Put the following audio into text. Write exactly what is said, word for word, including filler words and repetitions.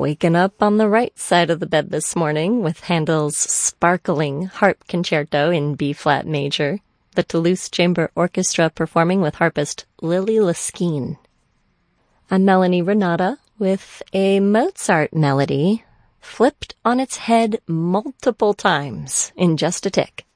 Waking up on the right side of the bed this morning with Handel's sparkling harp concerto in B-flat major, the Toulouse Chamber Orchestra performing with harpist Lily Liskine. I'm Melanie Renata with a Mozart melody flipped on its head multiple times in just a tick.